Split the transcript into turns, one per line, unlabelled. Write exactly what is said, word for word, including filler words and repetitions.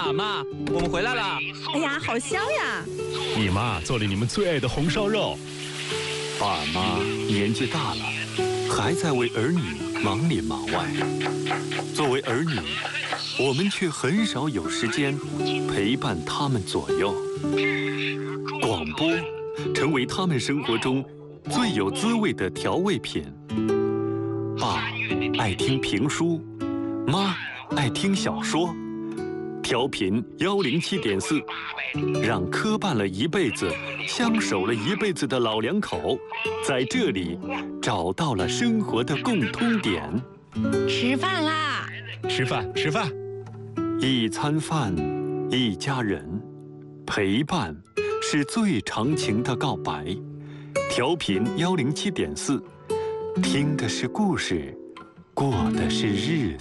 爸妈，我们回来了。
哎呀，好香呀！
你妈做了你们最爱的红烧肉。
爸妈年纪大了，还在为儿女忙里忙外。作为儿女，我们却很少有时间陪伴他们左右。广播成为他们生活中最有滋味的调味品。爸爱听评书，妈爱听小说。调频幺零七点四，让磕绊了一辈子、相守了一辈子的老两口，在这里找到了生活的共通点。
吃饭啦！
吃饭，吃饭。
一餐饭，一家人，陪伴是最长情的告白。调频幺零七点四，听的是故事，过的是日